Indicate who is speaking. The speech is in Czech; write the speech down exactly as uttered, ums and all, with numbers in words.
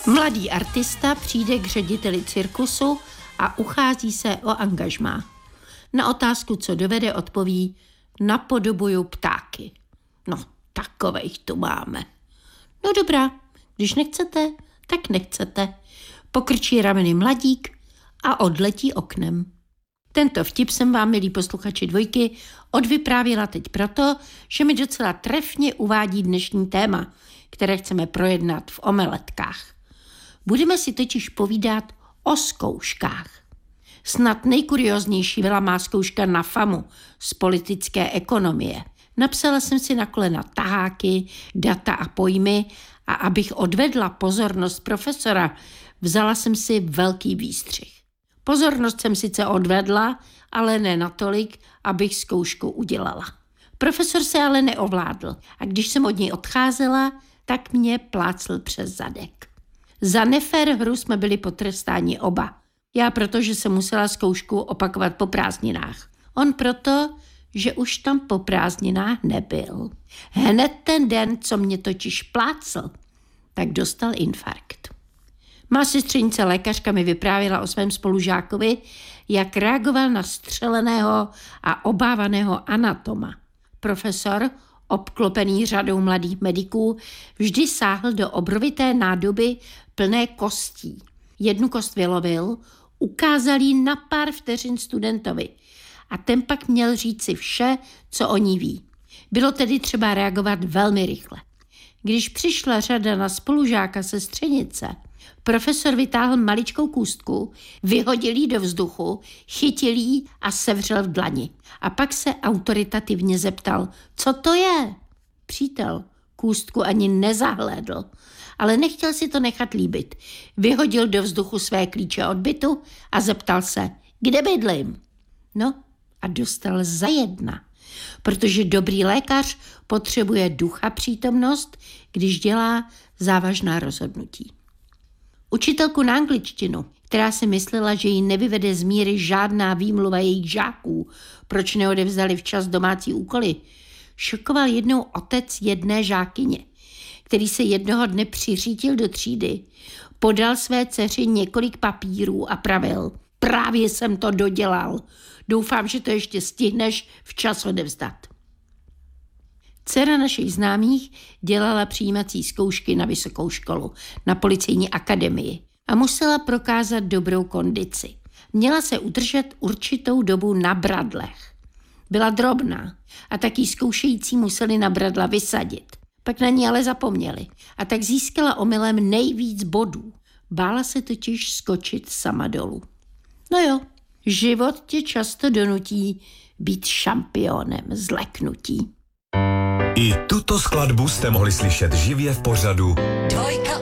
Speaker 1: Mladý artista přijde k řediteli cirkusu a uchází se o angažmá. Na otázku, co dovede, odpoví: napodobuju ptáky. No, takovejch tu máme. No dobrá, když nechcete, tak nechcete. Pokrčí rameny mladík a odletí oknem. Tento vtip jsem vám, milí posluchači Dvojky, odvyprávila teď proto, že mi docela trefně uvádí dnešní téma, které chceme projednat v Omeletkách. Budeme si totiž povídat o zkouškách. Snad nejkurioznější byla má zkouška na FAMu z politické ekonomie. Napsala jsem si na kolena taháky, data a pojmy a abych odvedla pozornost profesora, vzala jsem si velký výstřih. Pozornost jsem sice odvedla, ale ne natolik, abych zkoušku udělala. Profesor se ale neovládl a když jsem od něj odcházela, tak mě plácl přes zadek. Za nefér hru jsme byli potrestáni oba. Já proto, že jsem musela zkoušku opakovat po prázdninách. On proto, že už tam po prázdninách nebyl. Hned ten den, co mě totiž plácl, tak dostal infarkt. Má sestřenice lékařka mi vyprávěla o svém spolužákovi, jak reagoval na střeleného a obávaného anatoma. Profesor, obklopený řadou mladých mediků, vždy sáhl do obrovité nádoby plné kostí. Jednu kost vylovil, ukázal ji na pár vteřin studentovi a ten pak měl říci vše, co o ní ví. Bylo tedy třeba reagovat velmi rychle. Když přišla řada na spolužáka sestřenice, profesor vytáhl maličkou kůstku, vyhodil ji do vzduchu, chytil ji a sevřel v dlani. A pak se autoritativně zeptal, co to je? Přítel kůstku ani nezahlédl, ale nechtěl si to nechat líbit. Vyhodil do vzduchu své klíče od bytu a zeptal se, kde bydlím? No a dostal za jedna, protože dobrý lékař potřebuje ducha přítomnost, když dělá závažná rozhodnutí. Učitelku na angličtinu, která si myslela, že ji nevyvede z míry žádná výmluva jejich žáků, proč neodevzdali včas domácí úkoly, šokoval jednou otec jedné žákyně, který se jednoho dne přiřítil do třídy, podal své dceři několik papírů a pravil: právě jsem to dodělal, doufám, že to ještě stihneš včas odevzdat. Dcera našich známých dělala přijímací zkoušky na vysokou školu, na policejní akademii a musela prokázat dobrou kondici. Měla se udržet určitou dobu na bradlech. Byla drobná a taky zkoušející museli na bradla vysadit. Pak na ní ale zapomněli a tak získala omylem nejvíc bodů. Bála se totiž skočit sama dolů. No jo, život tě často donutí být šampionem z leknutí.
Speaker 2: I tuto skladbu jste mohli slyšet živě v pořadu
Speaker 3: Dvojka